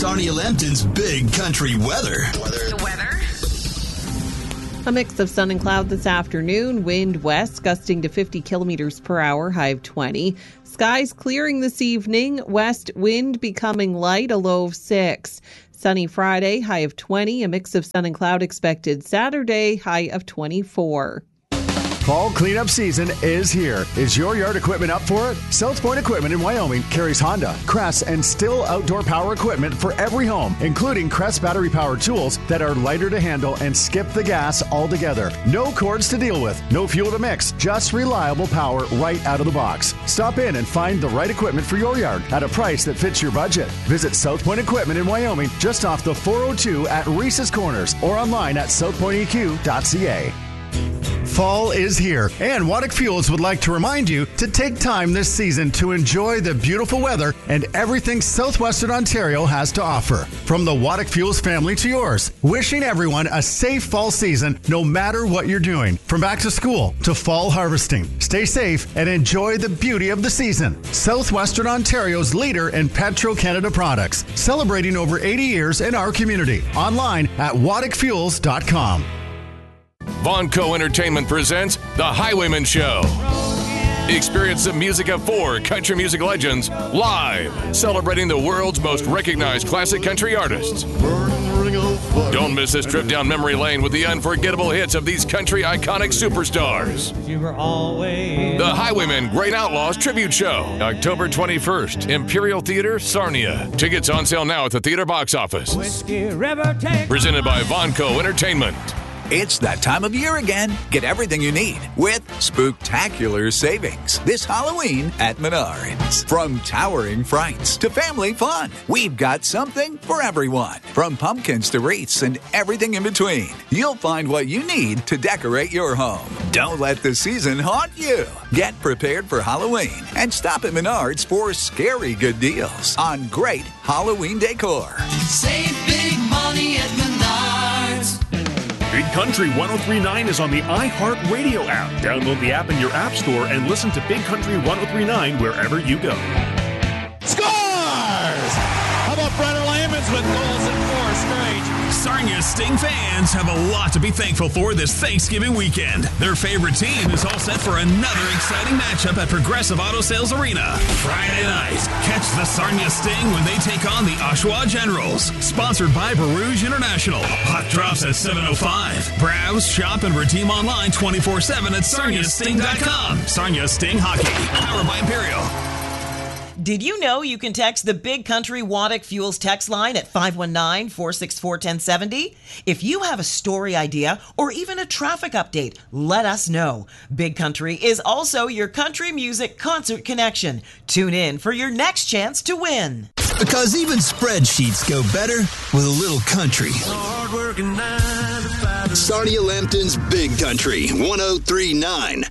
Sarnia Lambton's Big Country Weather. The weather? A mix of sun and cloud this afternoon. Wind west gusting to 50 kilometers per hour, high of 20. Skies clearing this evening. West wind becoming light, a low of 6. Sunny Friday, high of 20. A mix of sun and cloud expected Saturday, high of 24. Fall cleanup season is here. Is your yard equipment up for it? South Point Equipment in Wyoming carries Honda, Crest, and Stihl outdoor power equipment for every home, including Crest battery-powered tools that are lighter to handle and skip the gas altogether. No cords to deal with, no fuel to mix, just reliable power right out of the box. Stop in and find the right equipment for your yard at a price that fits your budget. Visit South Point Equipment in Wyoming, just off the 402 at Reese's Corners, or online at southpointeq.ca. Fall is here, and Waddick Fuels would like to remind you to take time this season to enjoy the beautiful weather and everything southwestern Ontario has to offer. From the Waddick Fuels family to yours, wishing everyone a safe fall season no matter what you're doing. From back to school to fall harvesting. Stay safe and enjoy the beauty of the season. Southwestern Ontario's leader in Petro-Canada products, celebrating over 80 years in our community. Online at waddickfuels.com. Vonco Entertainment presents The Highwayman Show. Experience the music of 4 country music legends live, celebrating the world's most recognized classic country artists. Don't miss this trip down memory lane with the unforgettable hits of these country iconic superstars. The Highwaymen Great Outlaws Tribute Show, October 21st, Imperial Theater, Sarnia. Tickets on sale now at the theater box office. Presented by Vonco Entertainment. It's that time of year again. Get everything you need with spooktacular savings this Halloween at Menards. From towering frights to family fun, we've got something for everyone. From pumpkins to wreaths and everything in between, you'll find what you need to decorate your home. Don't let the season haunt you. Get prepared for Halloween and stop at Menards for scary good deals on great Halloween decor. Save big money at Menards. Big Country 103.9 is on the iHeartRadio app. Download the app in your app store and listen to Big Country 103.9 wherever you go. Scores! How about Brenner Lamons with goals in 4 straight? Sarnia Sting fans have a lot to be thankful for this Thanksgiving weekend. Their favorite team is all set for another exciting matchup at Progressive Auto Sales Arena. Friday night, catch the Sarnia Sting when they take on the Oshawa Generals. Sponsored by Barouge International. Hot drops at 7:05. Browse, shop, and redeem online 24/7 at sarniasting.com. Sarnia Sting Hockey. Powered by Imperial. Did you know you can text the Big Country Waddick Fuels text line at 519-464-1070? If you have a story idea or even a traffic update, let us know. Big Country is also your country music concert connection. Tune in for your next chance to win. Because even spreadsheets go better with a little country. Sarnia Lambton's Big Country 103.9.